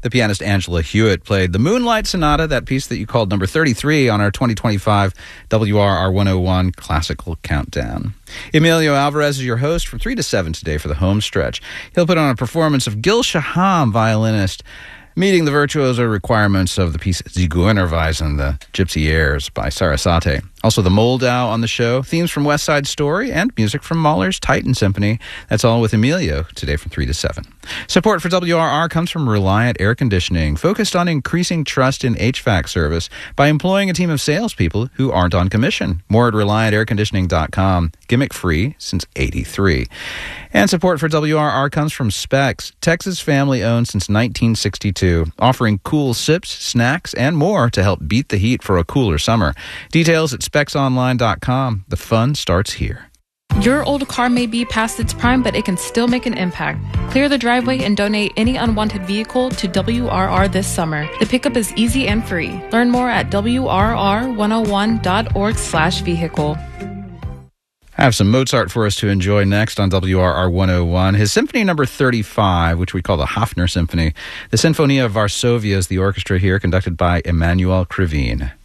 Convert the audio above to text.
The pianist Angela Hewitt played the Moonlight Sonata, that piece that you called number 33 on our 2025 WRR 101 Classical Countdown. Emilio Alvarez is your host from 3 to 7 today for the home stretch. He'll put on a performance of Gil Shaham, violinist, meeting the virtuoso requirements of the piece Zigeunerweisen, the Gypsy Airs by Sarasate. Also the Moldau on the show, themes from West Side Story, and music from Mahler's Titan Symphony. That's all with Emilio today from 3 to 7. Support for WRR comes from Reliant Air Conditioning, focused on increasing trust in HVAC service by employing a team of salespeople who aren't on commission. More at ReliantAirConditioning.com. Gimmick-free since '83. And support for WRR comes from Specs, Texas family-owned since 1962, offering cool sips, snacks, and more to help beat the heat for a cooler summer. Details at specsonline.com. The fun starts here. Your old car may be past its prime, but it can still make an impact. Clear the driveway and donate any unwanted vehicle to WRR this summer. The pickup is easy and free. Learn more at WRR101.org/vehicle. I have some Mozart for us to enjoy next on WRR 101. His Symphony number 35, which we call the Hafner Symphony. The Sinfonia Varsovia is the orchestra here, conducted by Emanuel Krivine.